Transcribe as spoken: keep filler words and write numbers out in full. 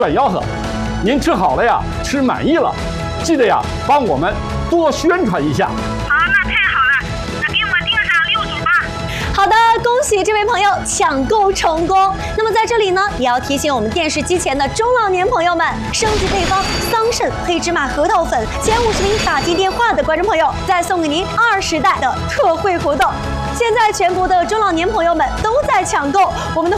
转吆喝。您吃好了呀，吃满意了，记得呀，帮我们多宣传一下。 好，那太好了，那给我订上六组吧。 好的，恭喜这位朋友抢购成功。那么在这里呢，也要提醒我们电视机前的中老年朋友们，升级配方桑葚黑芝麻核桃粉，前五十名打进电话的观众朋友，再送给您二十袋的特惠活动。现在全国的中老年朋友们都在抢购我们的。